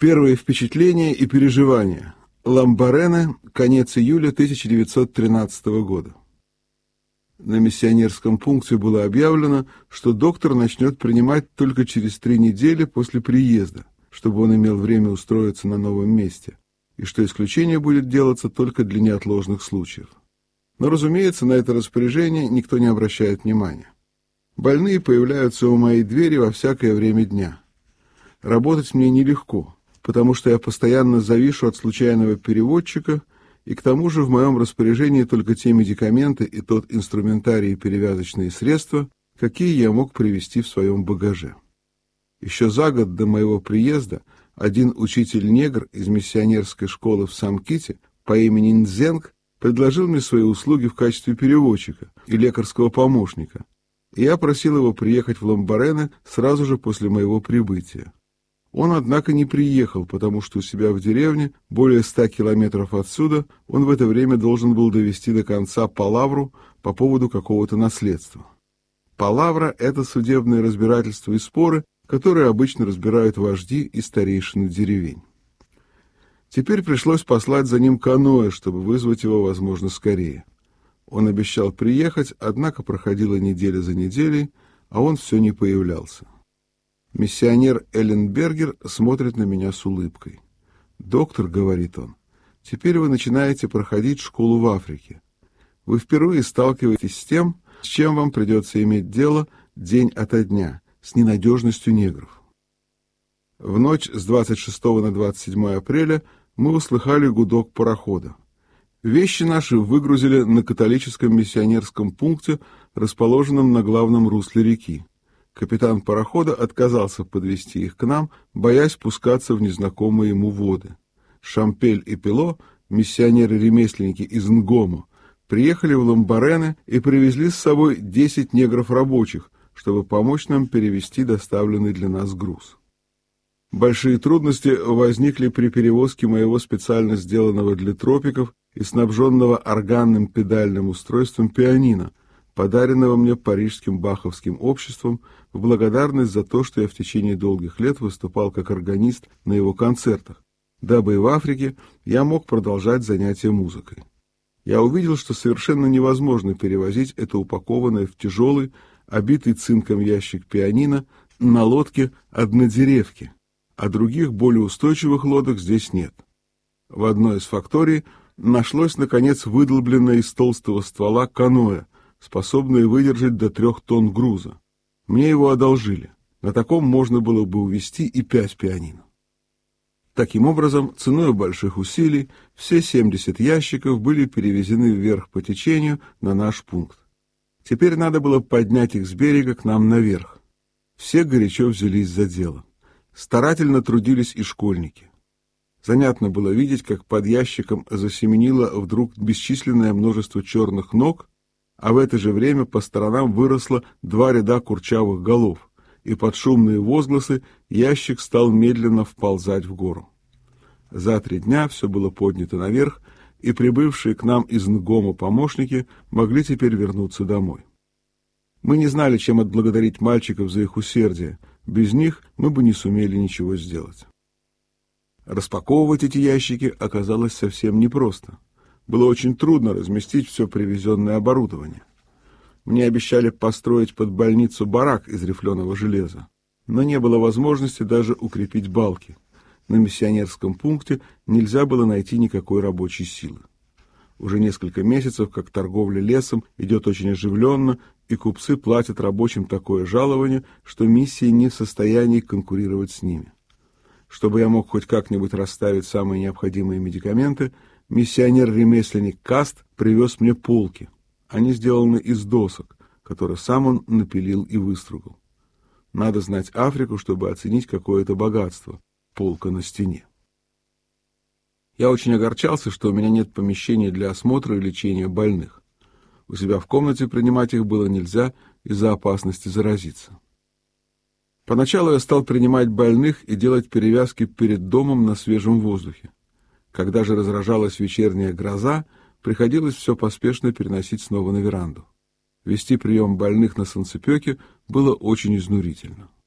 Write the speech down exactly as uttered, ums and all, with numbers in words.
Первые впечатления и переживания. Ламбарене, конец июля тысяча девятьсот тринадцатого года. На миссионерском пункте было объявлено, что доктор начнет принимать только через три недели после приезда, чтобы он имел время устроиться на новом месте, и что исключение будет делаться только для неотложных случаев. Но, разумеется, на это распоряжение никто не обращает внимания. Больные появляются у моей двери во всякое время дня. Работать мне нелегко, потому что я постоянно завишу от случайного переводчика, и к тому же в моем распоряжении только те медикаменты и тот инструментарий и перевязочные средства, какие я мог привезти в своем багаже. Еще за год до моего приезда один учитель-негр из миссионерской школы в Самките по имени Нзенг предложил мне свои услуги в качестве переводчика и лекарского помощника, и я просил его приехать в Ламбарене сразу же после моего прибытия. Он, однако, не приехал, потому что у себя в деревне, более ста километров отсюда, он в это время должен был довести до конца палавру по поводу какого-то наследства. Палавра — это судебные разбирательства и споры, которые обычно разбирают вожди и старейшины деревень. Теперь пришлось послать за ним каноэ, чтобы вызвать его, возможно, скорее. Он обещал приехать, однако проходила неделя за неделей, а он все не появлялся. Миссионер Элленбергер смотрит на меня с улыбкой. «Доктор, — говорит он, — теперь вы начинаете проходить школу в Африке. Вы впервые сталкиваетесь с тем, с чем вам придется иметь дело день ото дня, с ненадежностью негров». В ночь с двадцать шестого на двадцать седьмое апреля мы услыхали гудок парохода. Вещи наши выгрузили на католическом миссионерском пункте, расположенном на главном русле реки. Капитан парохода отказался подвести их к нам, боясь пускаться в незнакомые ему воды. Шампель и Пело, миссионеры-ремесленники из Нгомо, приехали в Ламбарене и привезли с собой десять негров-рабочих, чтобы помочь нам перевести доставленный для нас груз. Большие трудности возникли при перевозке моего специально сделанного для тропиков и снабженного органным педальным устройством пианино, подаренного мне Парижским Баховским обществом в благодарность за то, что я в течение долгих лет выступал как органист на его концертах, дабы и в Африке я мог продолжать занятия музыкой. Я увидел, что совершенно невозможно перевозить это упакованное в тяжелый, обитый цинком ящик пианино на лодке однодеревки, а других более устойчивых лодок здесь нет. В одной из факторий нашлось, наконец, выдолбленное из толстого ствола каноэ, способное выдержать до трех тонн груза. Мне его одолжили. На таком можно было бы увезти и пять пианино. Таким образом, ценой больших усилий, все семьдесят ящиков были перевезены вверх по течению на наш пункт. Теперь надо было поднять их с берега к нам наверх. Все горячо взялись за дело. Старательно трудились и школьники. Занятно было видеть, как под ящиком засеменило вдруг бесчисленное множество черных ног, а в это же время по сторонам выросло два ряда курчавых голов, и под шумные возгласы ящик стал медленно вползать в гору. За три дня все было поднято наверх, и прибывшие к нам из Нгомо помощники могли теперь вернуться домой. Мы не знали, чем отблагодарить мальчиков за их усердие. Без них мы бы не сумели ничего сделать. Распаковывать эти ящики оказалось совсем непросто. Было очень трудно разместить все привезенное оборудование. Мне обещали построить под больницу барак из рифленого железа, но не было возможности даже укрепить балки. На миссионерском пункте нельзя было найти никакой рабочей силы. Уже несколько месяцев, как торговля лесом идет очень оживленно, и купцы платят рабочим такое жалование, что миссии не в состоянии конкурировать с ними. Чтобы я мог хоть как-нибудь расставить самые необходимые медикаменты, миссионер-ремесленник Каст привез мне полки. Они сделаны из досок, которые сам он напилил и выстругал. Надо знать Африку, чтобы оценить какое-то богатство — полка на стене. Я очень огорчался, что у меня нет помещения для осмотра и лечения больных. У себя в комнате принимать их было нельзя из-за опасности заразиться. Поначалу я стал принимать больных и делать перевязки перед домом на свежем воздухе. Когда же разражалась вечерняя гроза, приходилось все поспешно переносить снова на веранду. Вести прием больных на солнцепеке было очень изнурительно.